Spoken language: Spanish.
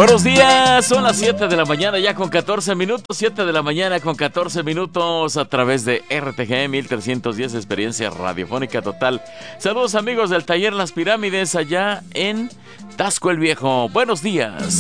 Buenos días, son las 7 de la mañana ya con 14 minutos, 7 de la mañana con 14 minutos a través de RTG 1310, experiencia radiofónica total. Saludos amigos del taller Las Pirámides allá en Tasco el Viejo, buenos días.